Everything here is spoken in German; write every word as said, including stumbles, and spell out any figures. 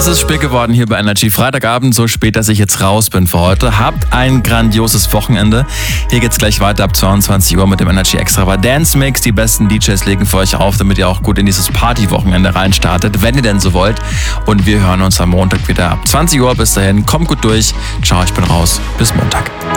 ist spät geworden hier bei Energy. Freitagabend, so spät, dass ich jetzt raus bin für heute. Habt ein grandioses Wochenende. Hier geht's gleich weiter ab zweiundzwanzig Uhr mit dem Energy Extravaganza Mix. Die besten D Js legen für euch auf, damit ihr auch gut in dieses Partywochenende reinstartet, wenn ihr denn so wollt. Und wir hören uns am Montag wieder ab zwanzig Uhr. Bis dahin, kommt gut durch. Ciao, ich bin raus. Bis Montag.